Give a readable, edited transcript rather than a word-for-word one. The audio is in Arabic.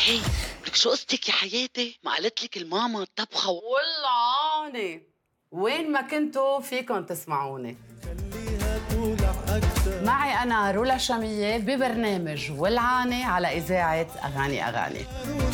هي لك شو قصتك يا حياتي؟ ما قالت لك الماما الطبخة والعاني، وين ما كنتوا فيكن تسمعوني. معي أنا رولا شامية ببرنامج ولعانة على إذاعة أغاني أغاني.